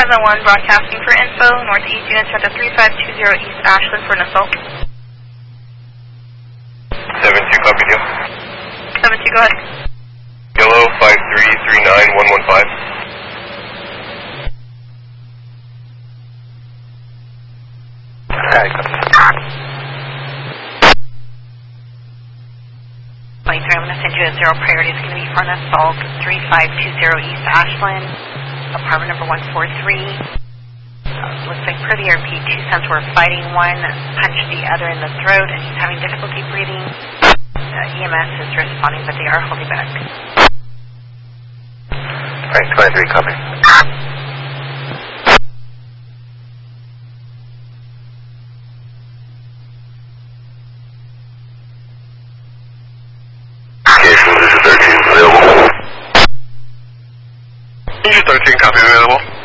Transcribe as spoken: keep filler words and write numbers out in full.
seven one broadcasting for info. Northeast units at the three five two zero East Ashland for an assault. seven two, copy deal. seven two, go ahead. Yellow five three three nine one one five. Alright, copy. twenty-three, I'm going to send you a zero priority. It's going to be for an assault, three five two zero East Ashland, apartment number one four three. Uh, looks like per the R P, two sons were fighting. One punched the other in the throat, and he's having difficulty breathing. Uh, E M S is responding, but they are holding back. Alright, twenty-three, copy. thirteen, copy available.